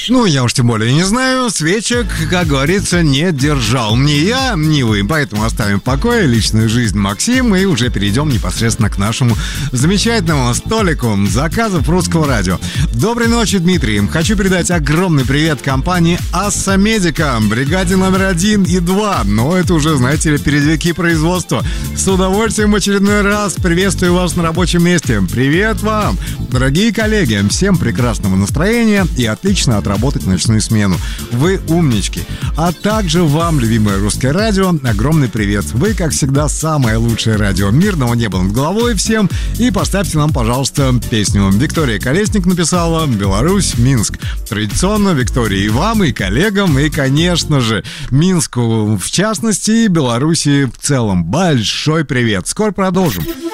Ну, я уж тем более не знаю. Свечек, как говорится, не держал. Ни я, ни вы. Поэтому оставим в покое личную жизнь Максима и уже перейдем непосредственно к нашему замечательному столику заказов русского радио. Доброй ночи, Дмитрий. Хочу передать огромный привет компании Assa Medica, бригаде номер 1 и 2. Но это уже, знаете ли, передовики производства. С удовольствием в очередной раз приветствую вас на рабочем месте. Привет вам, дорогие коллеги. Всем прекрасного настроения и отлично отработать ночную смену. Вы умнички. А также вам, любимое русское радио, огромный привет. Вы, как всегда, самое лучшее радио. Мирного неба над головой всем. И поставьте нам, пожалуйста, песню. Виктория Колесник написала «Беларусь, Минск». Традиционно Виктории и вам, и коллегам, и, конечно же, Минску в частности, и Беларуси в целом. Большой привет. Скоро продолжим.